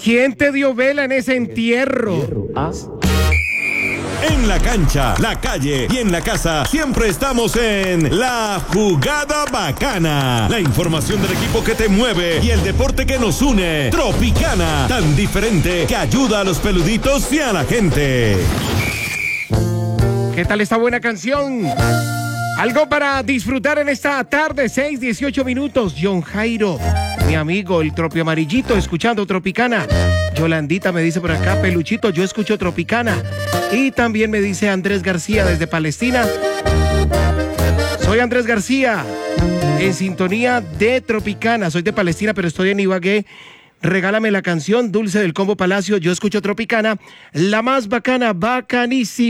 ¿Quién te dio vela en ese entierro? En la cancha, la calle y en la casa siempre estamos en La Jugada Bacana. La información del equipo que te mueve y el deporte que nos une. Tropicana, tan diferente que ayuda a los peluditos y a la gente. ¿Qué tal esta buena canción? Algo para disfrutar en esta tarde, 6:18 minutos. John Jairo, mi amigo, el Tropio Amarillito, escuchando Tropicana. Yolandita me dice por acá, Peluchito, yo escucho Tropicana. Y también me dice Andrés García desde Palestina. Soy Andrés García, en sintonía de Tropicana. Soy de Palestina, pero estoy en Ibagué. Regálame la canción Dulce del Combo Palacio. Yo escucho Tropicana, la más bacana, bacanísima.